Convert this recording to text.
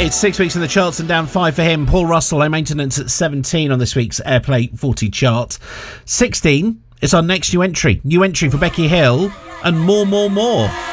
It's 6 weeks in the charts and down 5 for him. Paul Russell, Low Maintenance at 17 on this week's Airplay 40 chart. 16 is our next new entry. New entry for Becky Hill and More, More, More.